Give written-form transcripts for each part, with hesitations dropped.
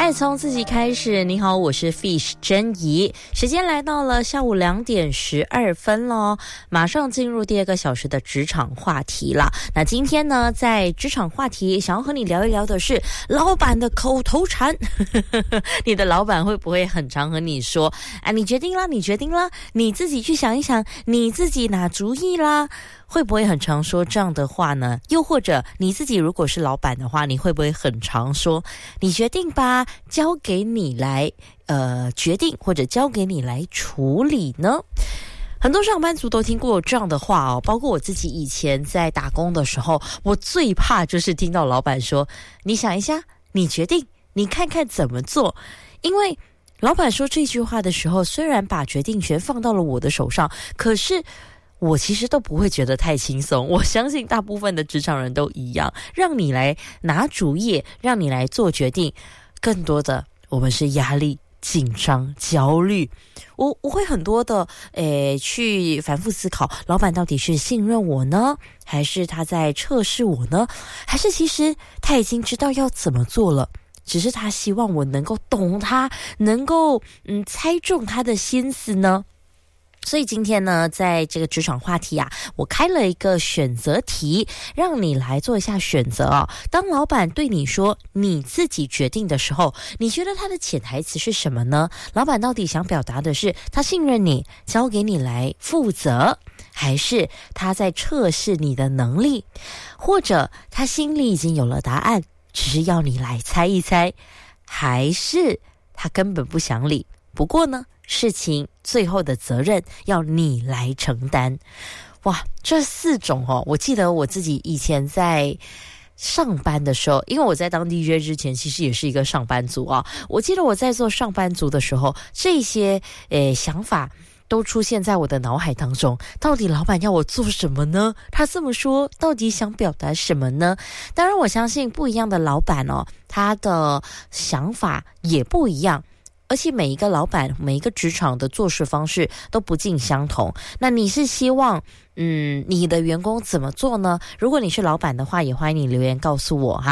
爱从自己开始。你好，我是 Fish 珍怡，时间来到了下午2点12分咯，马上进入第2个小时的职场话题了。那今天呢，在职场话题想要和你聊一聊的是老板的口头禅你的老板会不会很常和你说你决定啦，你决定啦，你自己去想一想，你自己拿主意啦，会不会很常说这样的话呢？又或者你自己如果是老板的话，你会不会很常说你决定吧，交给你来决定，或者交给你来处理呢？很多上班族都听过这样的话哦，包括我自己以前在打工的时候，我最怕就是听到老板说你想一下，你决定，你看看怎么做。因为老板说这句话的时候，虽然把决定权放到了我的手上，可是我其实都不会觉得太轻松。我相信大部分的职场人都一样，让你来拿主意，让你来做决定，更多的我们是压力、紧张、焦虑。我会很多的去反复思考，老板到底是信任我呢，还是他在测试我呢，还是其实他已经知道要怎么做了，只是他希望我能够懂他，能够猜中他的心思呢？所以今天呢，在这个职场话题我开了一个选择题，让你来做一下选择哦。当老板对你说你自己决定的时候，你觉得他的潜台词是什么呢？老板到底想表达的是他信任你，交给你来负责，还是他在测试你的能力，或者他心里已经有了答案，只是要你来猜一猜，还是他根本不想理，不过呢，事情最后的责任要你来承担。哇，这4种我记得我自己以前在上班的时候，因为我在当 DJ 之前其实也是一个上班族我记得我在做上班族的时候，这些想法都出现在我的脑海当中。到底老板要我做什么呢？他这么说到底想表达什么呢？当然我相信不一样的老板他的想法也不一样，而且每一个老板，每一个职场的做事方式都不尽相同。那你是希望你的员工怎么做呢？如果你是老板的话，也欢迎你留言告诉我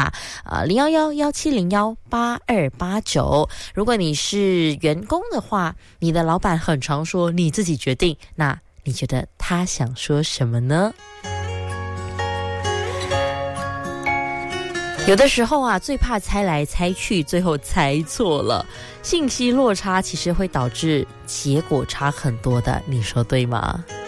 011-1701-8289。如果你是员工的话，你的老板很常说你自己决定，那你觉得他想说什么呢？有的时候最怕猜来猜去，最后猜错了，信息落差其实会导致结果差很多的，你说对吗？